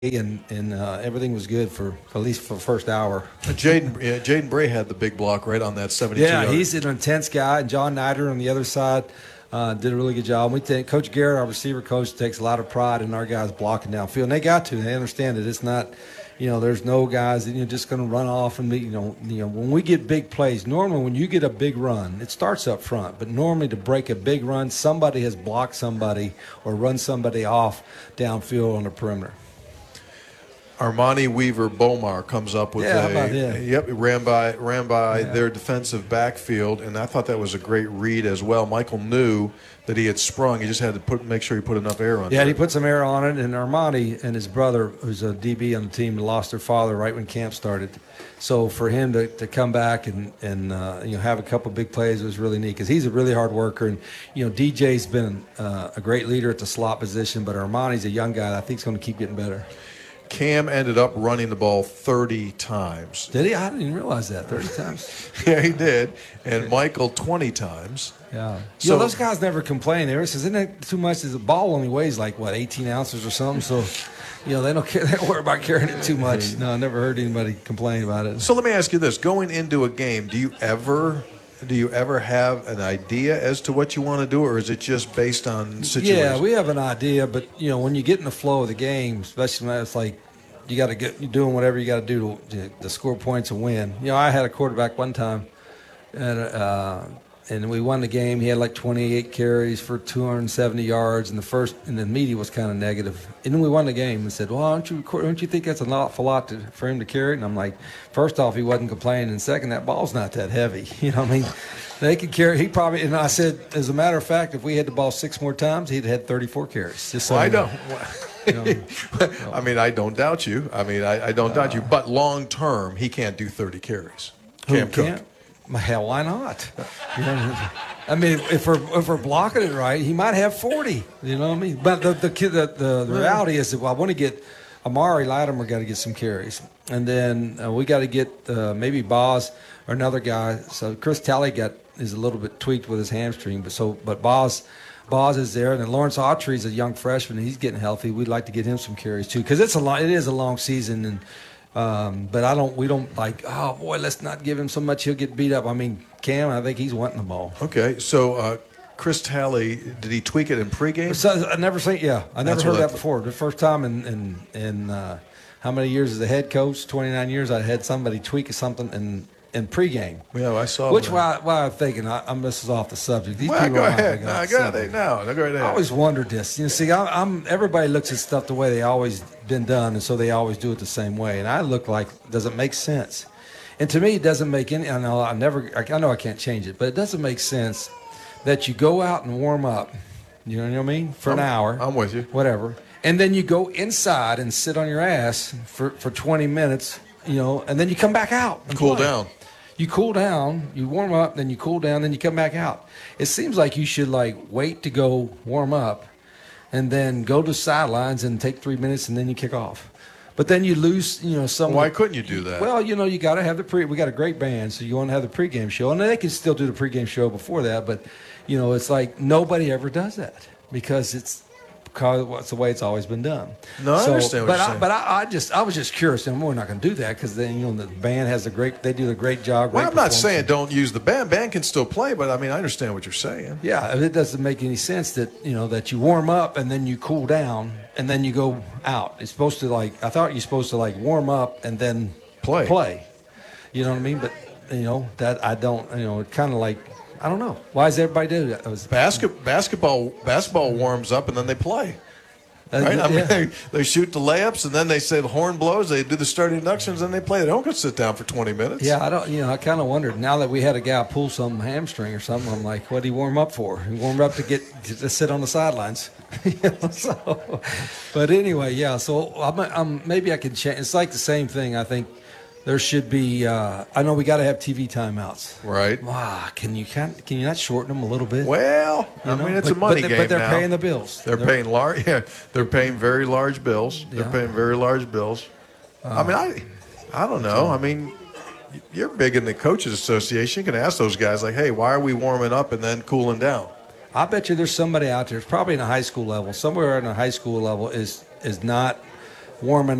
and everything was good for at least for the first hour. Jaden Bray had the big block right on that 72 Yeah, yard. he's an intense guy, and John Nider on the other side did a really good job. We think Coach Garrett, our receiver coach, takes a lot of pride in our guys blocking downfield, and they got to. They understand that it's not, there's no guys that you're just going to run off and be, when we get big plays, normally when you get a big run, it starts up front, but normally to break a big run, somebody has blocked somebody or run somebody off downfield on the perimeter. Armani Weaver Bomar comes up with how about him? Yep, ran by their defensive backfield, and I thought that was a great read as well. Michael knew that he had sprung. He just had to make sure he put enough air on it. Yeah, he put some air on it, and Armani and his brother, who's a DB on the team, lost their father right when camp started. So for him to come back and have a couple big plays was really neat because he's a really hard worker. And, DJ's been a great leader at the slot position, but Armani's a young guy that I think is going to keep getting better. Cam ended up running the ball 30 times. Did he? I didn't even realize that. 30 times? Yeah, he did. And Michael 20 times. Yeah. So those guys never complain. They says, isn't that too much? The ball only weighs 18 ounces or something. So, they don't care. They don't worry about carrying it too much. No, I never heard anybody complain about it. So let me ask you this. Going into a game, do you ever have an idea as to what you want to do, or is it just based on situation? Yeah, we have an idea, but when you get in the flow of the game, especially when it's like you're doing whatever you got to do to score points and win. I had a quarterback one time, and we won the game. He had 28 carries for 270 yards, and the media was kind of negative. And then we won the game and said, "Well, don't you think that's an awful lot for him to carry?" And I'm like, first off, he wasn't complaining, and second, that ball's not that heavy. They could carry. He probably, and I said, as a matter of fact, if we had the ball 6 more times, he'd had 34 carries. Just so I don't. I mean, I don't doubt you. I don't doubt you. But long term, he can't do 30 carries. Cam can't? Hell, why not? If we're blocking it right, he might have 40. You know what I mean? But the reality is that I want to get Amari Latimer got to get some carries, and then we got to get maybe Boz or another guy. So Chris Talley is a little bit tweaked with his hamstring, but Boz is there, and then Lawrence Autry's a young freshman, and he's getting healthy. We'd like to get him some carries too, because it is a long season, and but we don't oh boy, let's not give him so much he'll get beat up. Cam, I think he's wanting the ball. Okay, so Chris Talley, did he tweak it in pregame? I never heard that before. The first time in how many years as a head coach? 29 years. I had somebody tweak something in pregame. Yeah, I saw. Which why I'm thinking this is off the subject. These go ahead. Go ahead. I always wondered this. Everybody looks at stuff the way they always been done, and so they always do it the same way. And I look does it make sense? And to me, it doesn't make any. I know I can't change it, but it doesn't make sense that you go out and warm up. You know what I mean? For an hour. I'm with you. Whatever. And then you go inside and sit on your ass for 20 minutes. And then you come back out and cool play. Down. You cool down, you warm up, then you cool down, then you come back out. It seems like you should wait to go warm up and then go to the sidelines and take 3 minutes and then you kick off. But then you lose, some. Why couldn't you do that? Well, you got to have we got a great band, so you want to have the pregame show. And they can still do the pregame show before that, but, it's like nobody ever does that because it's the way it's always been done. No, I understand what you're saying. But I was just curious, and we're not going to do that because then the band has they do a great job. Well, I'm not saying don't use the band. Band can still play, but I understand what you're saying. Yeah, it doesn't make any sense that that you warm up and then you cool down and then you go out. It's supposed to I thought you're supposed to warm up and then play. You know what I mean? But that I don't. It kind of I don't know. Why does everybody do that? Basketball warms up and then they play. Right? They shoot the layups and then they say the horn blows. They do the start inductions and they play. They don't go sit down for 20 minutes. Yeah, I kind of wondered. Now that we had a guy pull some hamstring or something, I'm like, what did he warm up for? He warmed up to sit on the sidelines. But anyway, yeah. So maybe I can change. It's the same thing. I think there should be. I know we got to have TV timeouts. Right. Wow. Can you not shorten them a little bit? Well, it's a money game. But they're now. Paying the bills. They're paying large. Yeah, they're paying very large bills. Yeah. They're paying very large bills. I don't know. You're big in the coaches association. You can ask those guys hey, why are we warming up and then cooling down? I bet you there's somebody out there. It's probably in a high school level. Somewhere in a high school level is not warming